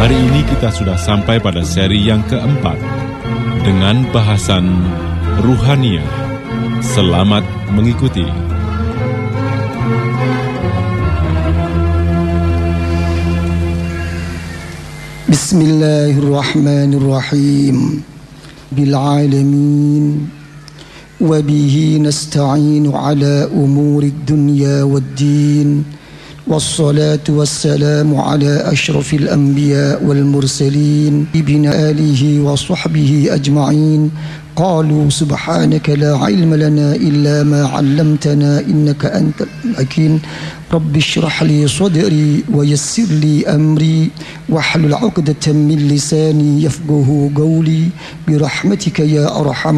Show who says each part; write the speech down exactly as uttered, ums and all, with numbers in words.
Speaker 1: Hari ini kita sudah sampai pada seri yang keempat dengan bahasan Ruhaniyah. Selamat mengikuti.
Speaker 2: Bismillahirrahmanirrahim. Bil'alamin. Wabihi nasta'inu ala umuri dunya wad-din. والصلاة والسلام على أشرف الأنبياء والمرسلين ابن آله وصحبه أجمعين. قالوا سبحانك لا علم لنا إلا ما علمتنا إنك أنت الحكيم. رب اشرح لي صدري ويسر لي أمري واحلل عقدة من لساني يفقه قولي برحمتك يا أرحم